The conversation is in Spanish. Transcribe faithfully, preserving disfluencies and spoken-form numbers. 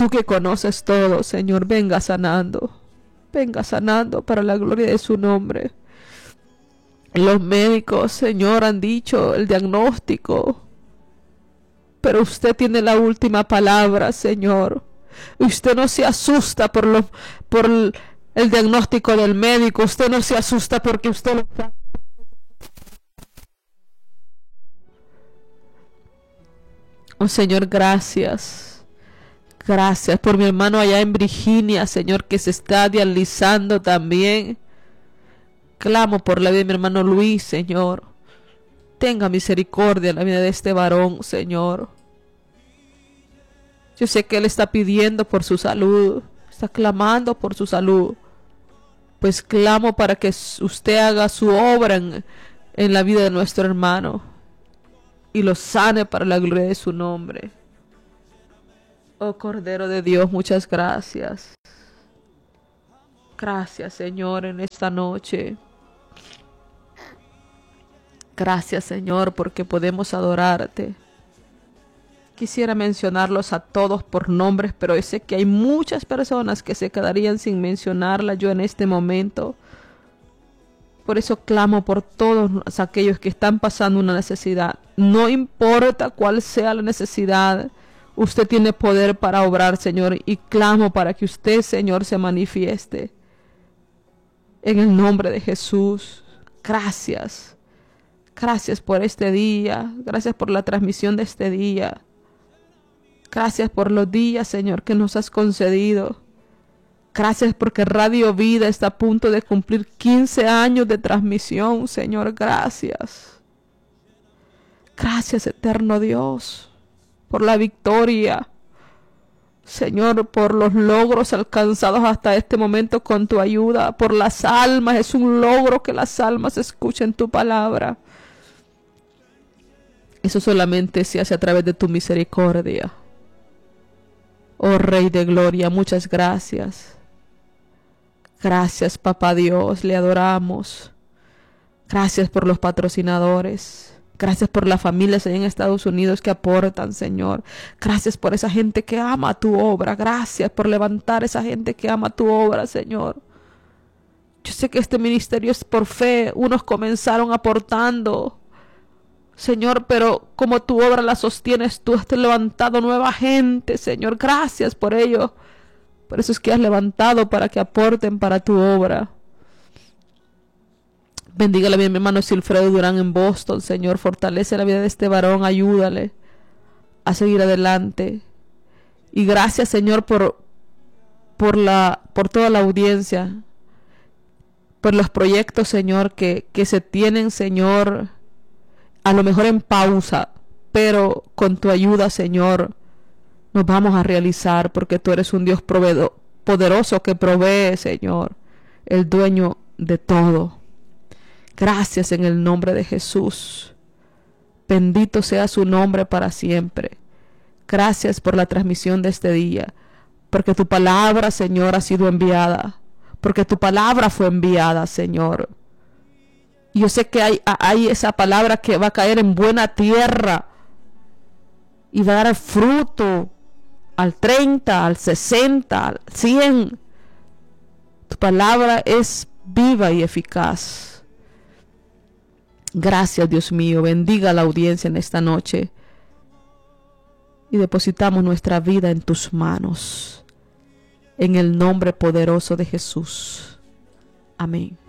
tú que conoces todo, Señor, venga sanando. Venga sanando para la gloria de su nombre. Los médicos, Señor, han dicho el diagnóstico, pero usted tiene la última palabra, Señor. Usted no se asusta por, lo, por el, el diagnóstico del médico. Usted no se asusta porque usted lo sabe. Oh, Señor, gracias. Gracias por mi hermano allá en Virginia, Señor, que se está dializando también. Clamo por la vida de mi hermano Luis, Señor. Tenga misericordia en la vida de este varón, Señor. Yo sé que él está pidiendo por su salud, está clamando por su salud. Pues clamo para que usted haga su obra en, en la vida de nuestro hermano y lo sane para la gloria de su nombre. Oh Cordero de Dios, muchas gracias. Gracias, Señor, en esta noche. Gracias, Señor, porque podemos adorarte. Quisiera mencionarlos a todos por nombres, pero sé que hay muchas personas que se quedarían sin mencionarla yo en este momento. Por eso clamo por todos aquellos que están pasando una necesidad. No importa cuál sea la necesidad, usted tiene poder para obrar, Señor, y clamo para que usted, Señor, se manifieste. En el nombre de Jesús, gracias. Gracias por este día, gracias por la transmisión de este día. Gracias por los días, Señor, que nos has concedido. Gracias porque Radio Vida está a punto de cumplir quince años de transmisión, Señor, gracias. Gracias, eterno Dios, por la victoria. Señor, por los logros alcanzados hasta este momento con tu ayuda, por las almas. Es un logro que las almas escuchen tu palabra. Eso solamente se hace a través de tu misericordia. Oh Rey de Gloria, muchas gracias. Gracias, Papá Dios, le adoramos. Gracias por los patrocinadores. Gracias por las familias allá en Estados Unidos que aportan, Señor. Gracias por esa gente que ama tu obra. Gracias por levantar esa gente que ama tu obra, Señor. Yo sé que este ministerio es por fe. Unos comenzaron aportando, Señor, pero como tu obra la sostienes, tú has levantado nueva gente, Señor. Gracias por ello. Por eso es que has levantado para que aporten para tu obra. Bendígale a mi hermano Silfredo Durán en Boston, Señor. Fortalece la vida de este varón. Ayúdale a seguir adelante. Y gracias, Señor, por, por, la, por toda la audiencia. Por los proyectos, Señor, que, que se tienen, Señor, a lo mejor en pausa, pero con tu ayuda, Señor, nos vamos a realizar, porque tú eres un Dios proveedor, poderoso que provee, Señor, el dueño de todo. Gracias en el nombre de Jesús. Bendito sea su nombre para siempre. Gracias por la transmisión de este día, porque tu palabra, Señor, ha sido enviada, porque tu palabra fue enviada, Señor. Y yo sé que hay, hay esa palabra que va a caer en buena tierra y va a dar fruto al treinta, al sesenta, al cien. Tu palabra es viva y eficaz. Gracias, Dios mío. Bendiga a la audiencia en esta noche. Y depositamos nuestra vida en tus manos. En el nombre poderoso de Jesús. Amén.